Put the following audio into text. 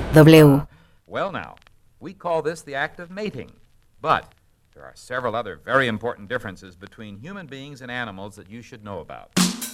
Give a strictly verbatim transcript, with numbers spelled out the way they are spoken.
W. Well, now, we call this the act of mating, but there are several other very important differences between human beings and animals that you should know about.